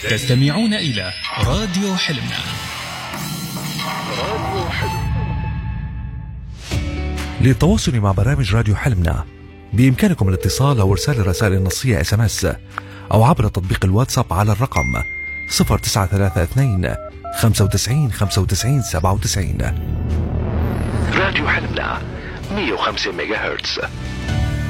تستمعون إلى راديو حلمنا. للتواصل مع برامج راديو حلمنا بإمكانكم الاتصال أو إرسال الرسائل النصية SMS أو عبر تطبيق الواتساب على الرقم 0932 95 95 97. راديو حلمنا 105 ميجا هرتز.